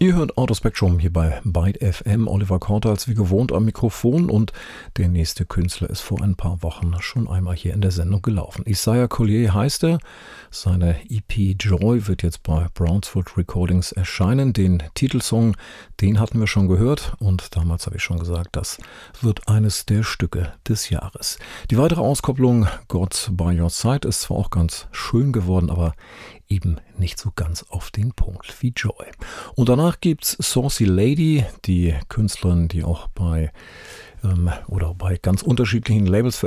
Ihr hört Out of Spectrum hier bei Byte FM. Oliver Korte als wie gewohnt am Mikrofon und der nächste Künstler ist vor ein paar Wochen schon einmal hier in der Sendung gelaufen. Isaiah Collier heißt er. Seine EP Joy wird jetzt bei Brownswood Recordings erscheinen. Den Titelsong, den hatten wir schon gehört und damals habe ich schon gesagt, das wird eines der Stücke des Jahres. Die weitere Auskopplung God's by Your Side ist zwar auch ganz schön geworden, aber eben nicht so ganz auf den Punkt wie Joy. Und danach gibt's Saucy Lady, die Künstlerin, die auch bei ganz unterschiedlichen Labels